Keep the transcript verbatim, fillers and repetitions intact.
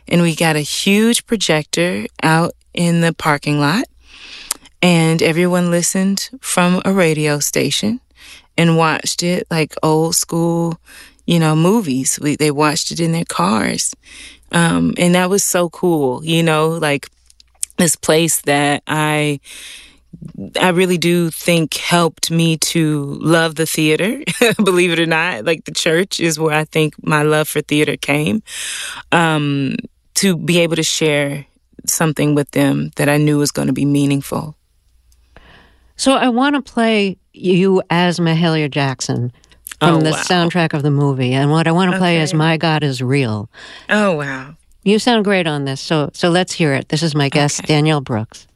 and we got a huge projector out in the parking lot, and everyone listened from a radio station and watched it like old school, you know, movies. We, they watched it in their cars. Um, and that was so cool, you know, like this place that I, I really do think helped me to love the theater, believe it or not. Like the church is where I think my love for theater came, um, to be able to share something with them that I knew was going to be meaningful. So I want to play you as Mahalia Jackson from oh, the wow. soundtrack of the movie. And what I want to play okay. is My God is Real. Oh, wow. You sound great on this, so so let's hear it. This is my guest, okay. Danielle Brooks.